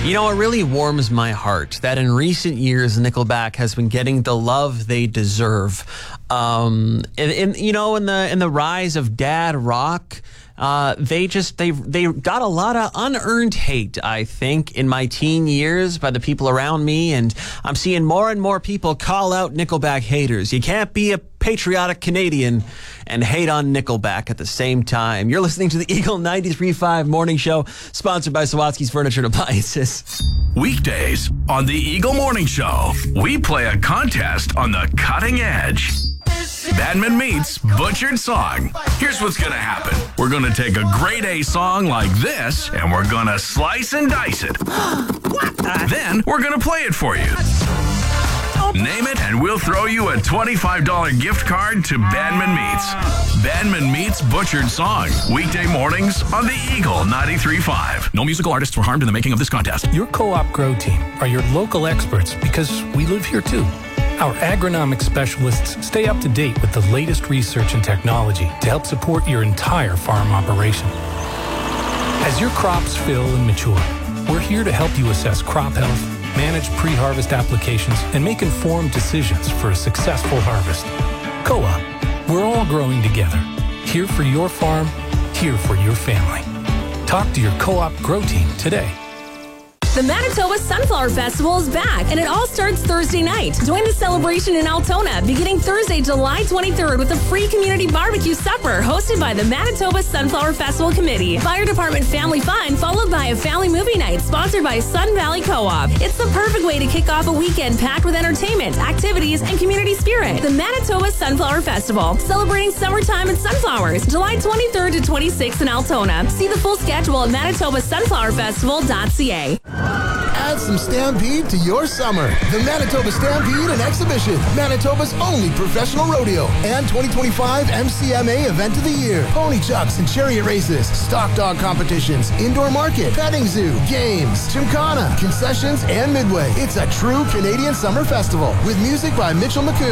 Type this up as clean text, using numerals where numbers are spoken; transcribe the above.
You know, it really warms my heart that in recent years, Nickelback has been getting the love they deserve. In the rise of dad rock, they got a lot of unearned hate, I think, in my teen years by the people around me, and I'm seeing more and more people call out Nickelback haters. You can't be a patriotic Canadian and hate on Nickelback at the same time. You're listening to the Eagle 93.5 Morning Show, sponsored by Sawatsky's Furniture and Appliances. Weekdays on the Eagle Morning Show, we play a contest on the cutting edge. Badman meets Butchered Song. Here's what's going to happen. We're going to take a grade A song like this, and we're going to slice and dice it. Then we're going to play it for you. Name it, and we'll throw you a $25 gift card to Badman Meets. Badman Meets Butchered Song. Weekday mornings on the Eagle 93.5. No musical artists were harmed in the making of this contest. Your Co-op Grow team are your local experts because we live here too. Our agronomic specialists stay up to date with the latest research and technology to help support your entire farm operation. As your crops fill and mature, we're here to help you assess crop health, manage pre-harvest applications, and make informed decisions for a successful harvest. Co-op, we're all growing together. Here for your farm, here for your family. Talk to your Co-op Grow team today. The Manitoba Sunflower Festival is back, and it all starts Thursday night. Join the celebration in Altona, beginning Thursday, July 23rd, with a free community barbecue supper hosted by the Manitoba Sunflower Festival Committee. Fire Department Family Fun, followed by a family movie night sponsored by Sun Valley Co-op. It's the perfect way to kick off a weekend packed with entertainment, activities, and community spirit. The Manitoba Sunflower Festival, celebrating summertime and sunflowers, July 23rd to 26th in Altona. See the full schedule at manitobasunflowerfestival.ca. Add some Stampede to your summer. The Manitoba Stampede and Exhibition, Manitoba's only professional rodeo and 2025 MCMA Event of the Year. Pony chucks and chariot races, stock dog competitions, indoor market, petting zoo, games, gymkhana, concessions, and midway. It's a true Canadian summer festival with music by Mitchell McCool.